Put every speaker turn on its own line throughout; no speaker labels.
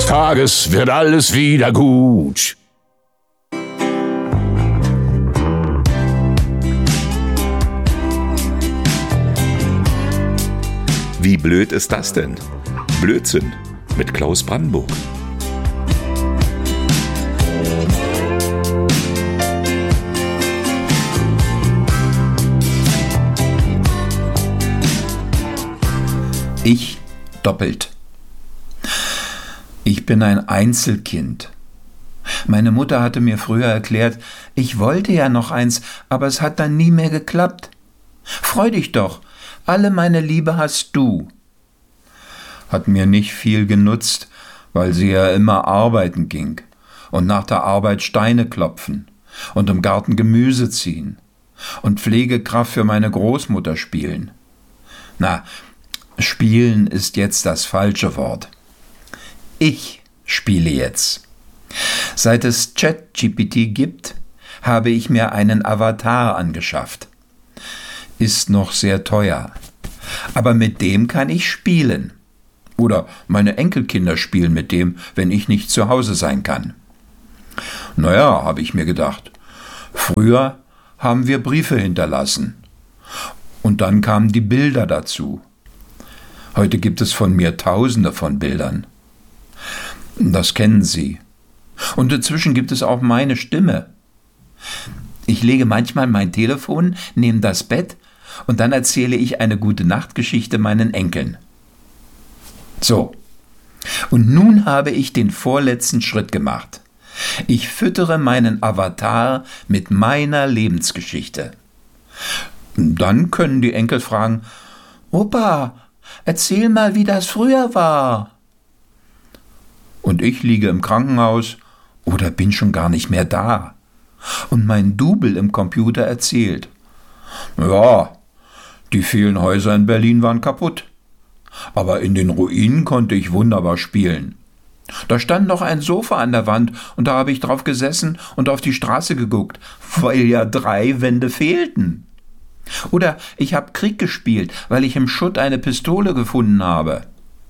Eines Tages wird alles wieder gut.
Wie blöd ist das denn? Blödsinn mit Klaus Brandenburg.
Ich doppelt. Ich bin ein Einzelkind. Meine Mutter hatte mir früher erklärt, ich wollte ja noch eins, aber es hat dann nie mehr geklappt. Freu dich doch, alle meine Liebe hast du. Hat mir nicht viel genutzt, weil sie ja immer arbeiten ging und nach der Arbeit Steine klopfen und im Garten Gemüse ziehen und Pflegekraft für meine Großmutter spielen. Na, spielen ist jetzt das falsche Wort. Ich spiele jetzt. Seit es ChatGPT gibt, habe ich mir einen Avatar angeschafft. Ist noch sehr teuer, aber mit dem kann ich spielen. Oder meine Enkelkinder spielen mit dem, wenn ich nicht zu Hause sein kann. Naja, habe ich mir gedacht. Früher haben wir Briefe hinterlassen. Und dann kamen die Bilder dazu. Heute gibt es von mir Tausende von Bildern. Das kennen Sie. Und inzwischen gibt es auch meine Stimme. Ich lege manchmal mein Telefon neben das Bett und dann erzähle ich eine Gute-Nacht-Geschichte meinen Enkeln. So, und nun habe ich den vorletzten Schritt gemacht. Ich füttere meinen Avatar mit meiner Lebensgeschichte. Dann können die Enkel fragen, Opa, erzähl mal, wie das früher war. Und ich liege im Krankenhaus oder bin schon gar nicht mehr da. Und mein Double im Computer erzählt. Ja, die vielen Häuser in Berlin waren kaputt. Aber in den Ruinen konnte ich wunderbar spielen. Da stand noch ein Sofa an der Wand und da habe ich drauf gesessen und auf die Straße geguckt, weil ja 3 Wände fehlten. Oder ich habe Krieg gespielt, weil ich im Schutt eine Pistole gefunden habe.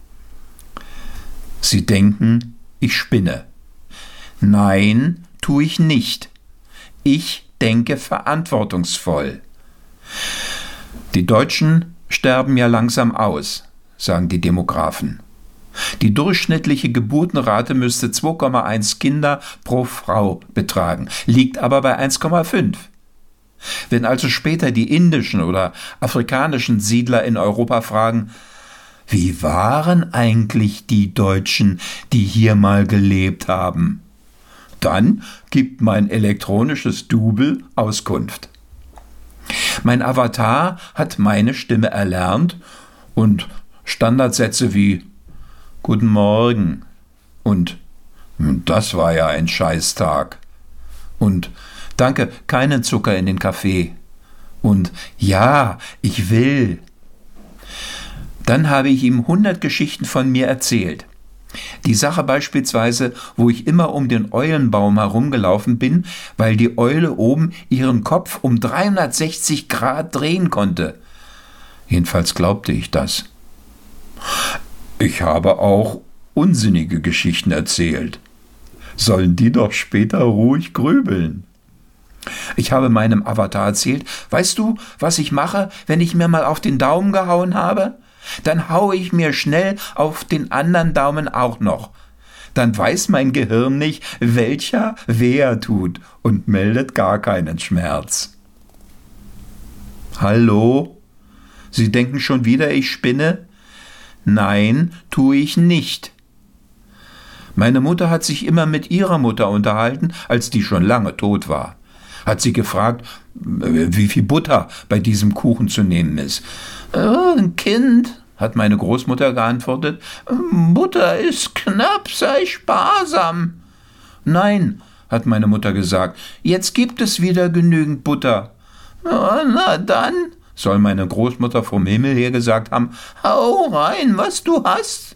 Sie denken, ich spinne. Nein, tue ich nicht. Ich denke verantwortungsvoll. Die Deutschen sterben ja langsam aus, sagen die Demografen. Die durchschnittliche Geburtenrate müsste 2,1 Kinder pro Frau betragen, liegt aber bei 1,5. Wenn also später die indischen oder afrikanischen Siedler in Europa fragen, wie waren eigentlich die Deutschen, die hier mal gelebt haben? Dann gibt mein elektronisches Double Auskunft. Mein Avatar hat meine Stimme erlernt und Standardsätze wie Guten Morgen und das war ja ein Scheißtag und Danke, keinen Zucker in den Kaffee und ja, ich will. Dann habe ich ihm 100 Geschichten von mir erzählt. Die Sache beispielsweise, wo ich immer um den Eulenbaum herumgelaufen bin, weil die Eule oben ihren Kopf um 360 Grad drehen konnte. Jedenfalls glaubte ich das. Ich habe auch unsinnige Geschichten erzählt. Sollen die doch später ruhig grübeln. Ich habe meinem Avatar erzählt, weißt du, was ich mache, wenn ich mir mal auf den Daumen gehauen habe? Dann haue ich mir schnell auf den anderen Daumen auch noch. Dann weiß mein Gehirn nicht, welcher wer tut und meldet gar keinen Schmerz. Hallo? Sie denken schon wieder, ich spinne? Nein, tue ich nicht. Meine Mutter hat sich immer mit ihrer Mutter unterhalten, als die schon lange tot war. Hat sie gefragt, wie viel Butter bei diesem Kuchen zu nehmen ist. Kind, hat meine Großmutter geantwortet, Butter ist knapp, sei sparsam. Nein, hat meine Mutter gesagt, jetzt gibt es wieder genügend Butter. Na dann, soll meine Großmutter vom Himmel her gesagt haben, hau rein, was du hast.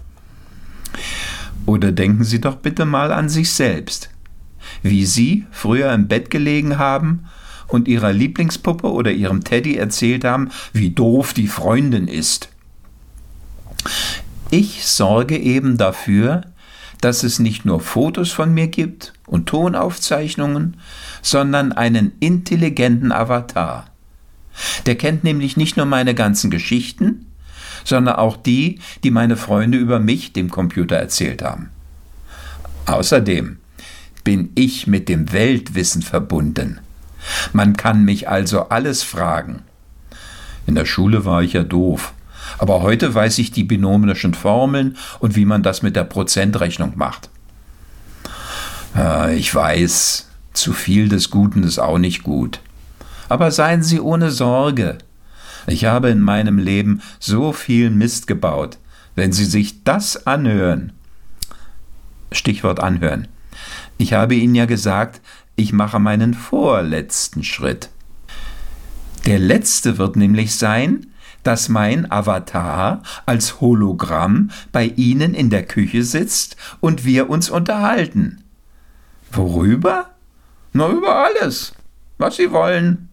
Oder denken Sie doch bitte mal an sich selbst. Wie Sie früher im Bett gelegen haben und Ihrer Lieblingspuppe oder Ihrem Teddy erzählt haben, wie doof die Freundin ist. Ich sorge eben dafür, dass es nicht nur Fotos von mir gibt und Tonaufzeichnungen, sondern einen intelligenten Avatar. Der kennt nämlich nicht nur meine ganzen Geschichten, sondern auch die meine Freunde über mich dem Computer erzählt haben. Außerdem bin ich mit dem Weltwissen verbunden. Man kann mich also alles fragen. In der Schule war ich ja doof, aber heute weiß ich die binomischen Formeln und wie man das mit der Prozentrechnung macht. Ich weiß, zu viel des Guten ist auch nicht gut. Aber seien Sie ohne Sorge. Ich habe in meinem Leben so viel Mist gebaut. Wenn Sie sich das anhören, Stichwort anhören. Ich habe Ihnen ja gesagt, ich mache meinen vorletzten Schritt. Der letzte wird nämlich sein, dass mein Avatar als Hologramm bei Ihnen in der Küche sitzt und wir uns unterhalten. Worüber? Na, über alles, was Sie wollen.